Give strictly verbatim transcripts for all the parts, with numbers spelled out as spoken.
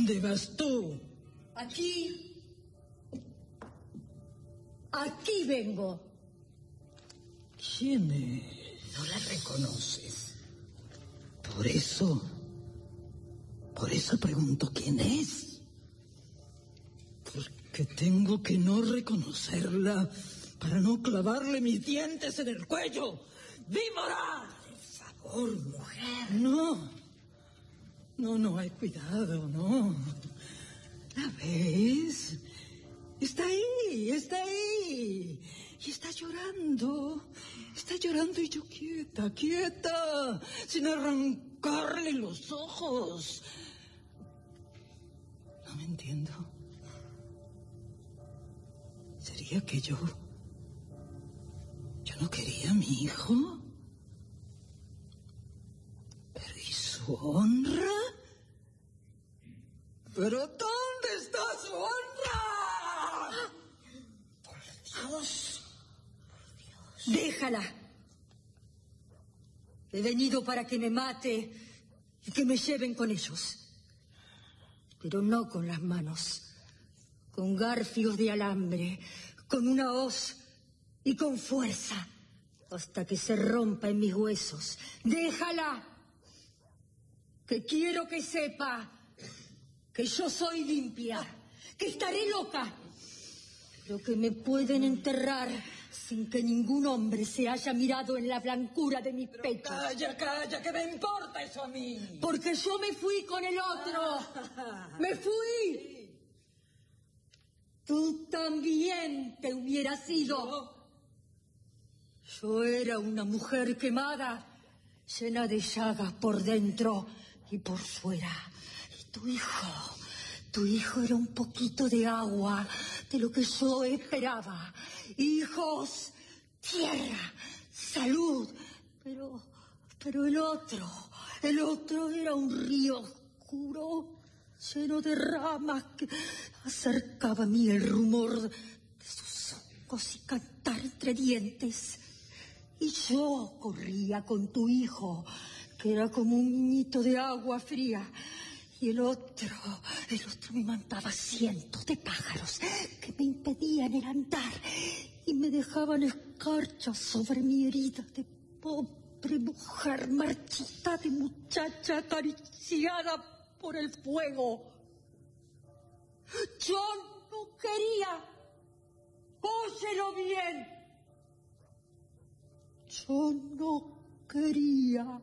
dónde vas tú? Aquí. Aquí vengo. ¿Quién es? No la reconoces. Por eso... Por eso pregunto quién es. Porque tengo que no reconocerla para no clavarle mis dientes en el cuello. ¡Víbora! Por favor, mujer. No. No, no, hay cuidado, no. ¿La ves? Está ahí, está ahí. Y está llorando. Está llorando y yo quieta, quieta. Sin arrancarle los ojos. No me entiendo. ¿Sería que yo... yo no quería a mi hijo? ¿Pero y su honra? ¿Pero dónde está su honra? Por Dios. Por Dios. Déjala. He venido para que me mate y que me lleven con ellos. Pero no con las manos. Con garfios de alambre, con una hoz y con fuerza, hasta que se rompa en mis huesos. ¡Déjala! Que quiero que sepa que yo soy limpia, que estaré loca, pero que me pueden enterrar sin que ningún hombre se haya mirado en la blancura de mi pecho. Calla, calla, ¿qué me importa eso a mí? Porque yo me fui con el otro. ¡Me fui! Tú también te hubieras ido. Yo era una mujer quemada, llena de llagas por dentro y por fuera. Y tu hijo, tu hijo era un poquito de agua de lo que yo esperaba. Hijos, tierra, salud. Pero, pero el otro, el otro era un río oscuro, lleno de ramas que acercaba a mí el rumor de sus ojos y cantar entre dientes. Y yo corría con tu hijo, que era como un niñito de agua fría. Y el otro, el otro me mandaba cientos de pájaros que me impedían el andar y me dejaban escarchas sobre mi herida de pobre mujer marchita, de muchacha acariciada por el fuego. Yo no quería. Óyelo bien. Yo no quería.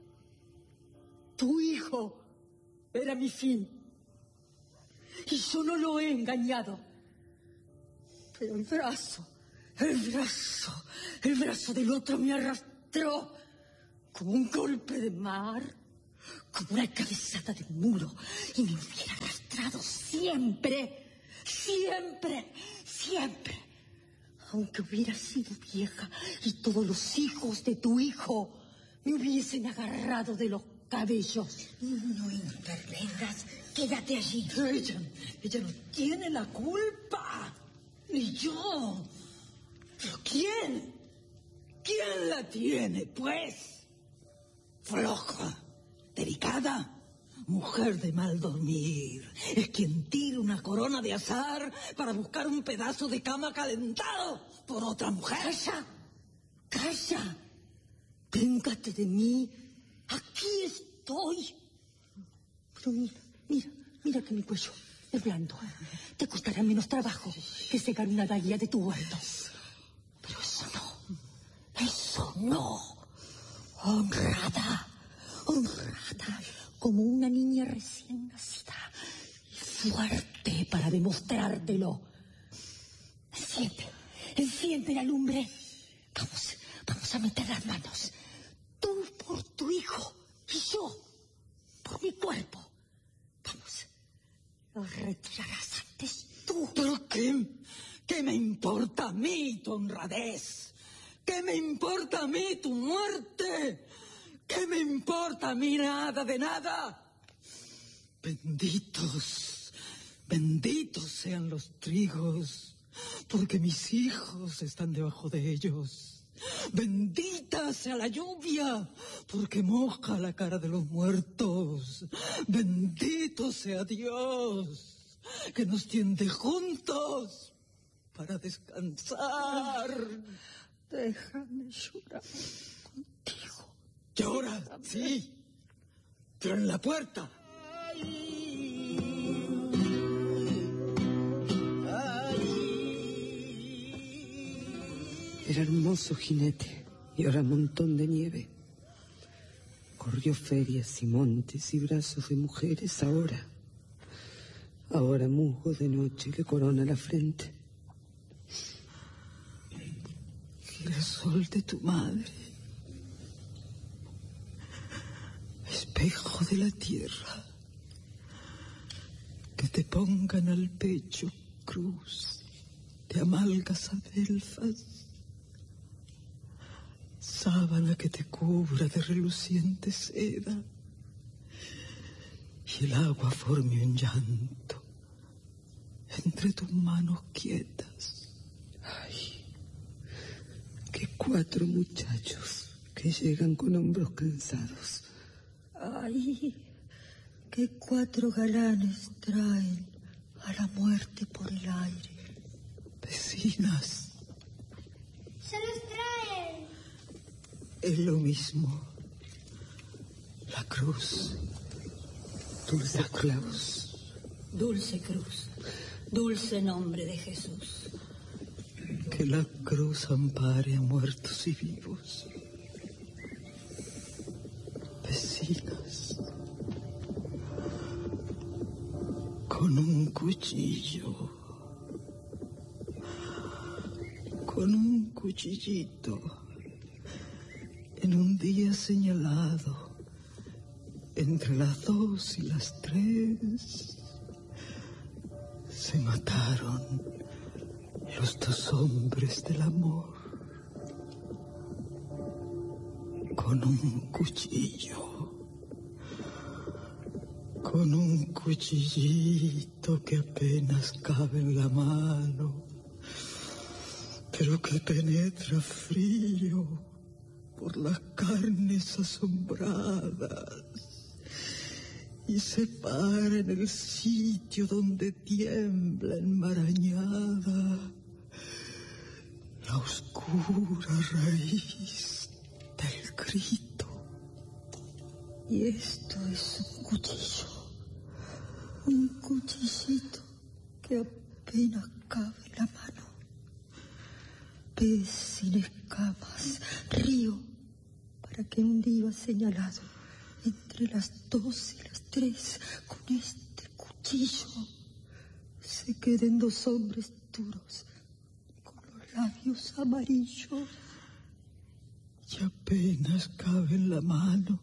Tu hijo era mi fin. Y yo no lo he engañado. Pero el brazo, el brazo, el brazo del otro me arrastró como un golpe de mar, como una cabezada de muro, y me hubiera arrastrado siempre, siempre, siempre. Aunque hubiera sido vieja y todos los hijos de tu hijo me hubiesen agarrado de los cabellos. No intervengas, quédate allí. Ella, ella no tiene la culpa, ni yo. ¿Pero quién? ¿Quién la tiene, pues? Floja, delicada, mujer de mal dormir. Es quien tira una corona de azar para buscar un pedazo de cama calentado por otra mujer. ¡Calla! ¡Calla! Véngate de mí. Aquí estoy. Pero mira, mira, mira que mi cuello es blando. Te costará menos trabajo que secar una dalia de tu huerto. Pero eso no, eso no. Honrada, honrada, como una niña recién nacida. Y fuerte para demostrártelo. Enciende, enciende la lumbre. Vamos, vamos a meter las manos. Tú por tu hijo y yo por mi cuerpo. Vamos, lo retirarás antes tú. ¿Pero qué? ¿Qué me importa a mí tu honradez? ¿Qué me importa a mí tu muerte? ¿Qué me importa a mí nada de nada? Benditos, benditos sean los trigos, porque mis hijos están debajo de ellos. Bendita sea la lluvia, porque moja la cara de los muertos. Bendito sea Dios, que nos tiende juntos para descansar. Déjame llorar contigo. Llora, sí, pero en la puerta. Era hermoso jinete y ahora montón de nieve. Corrió ferias y montes y brazos de mujeres ahora. Ahora musgo de noche le corona la frente. Girasol de tu madre, espejo de la tierra, que te pongan al pecho cruz de amalgas adelfas, sábana que te cubra de reluciente seda, y el agua forme un llanto entre tus manos quietas. Ay, que cuatro muchachos que llegan con hombros cansados. Ay, que cuatro galanes traen a la muerte por el aire. Vecinas, ¡se los traen! es lo mismo. La cruz, Dulce clavos. Dulce cruz, dulce nombre de Jesús. que la cruz ampare a muertos y vivos. Vecinas, con un cuchillo, con un cuchillito, en un día señalado, entre las dos y las tres, se mataron los dos hombres del amor con un cuchillo, con un cuchillito que apenas cabe en la mano, pero que penetra frío por las carnes asombradas y se para en el sitio donde tiembla enmarañada la oscura raíz del grito. Y esto es un cuchillo, un cuchillito que apenas cabe en la mano. Pez sin escamas, río, para que un día señalado, entre las dos y las tres, con este cuchillo, se queden dos hombres duros, con los labios amarillos. Y apenas cabe en la mano,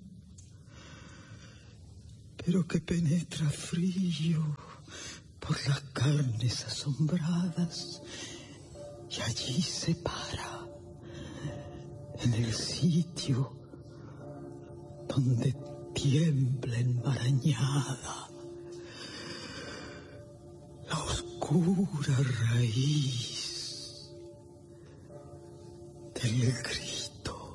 pero que penetra frío por las carnes asombradas, y allí se para, en el sitio donde tiembla enmarañada la oscura raíz del grito.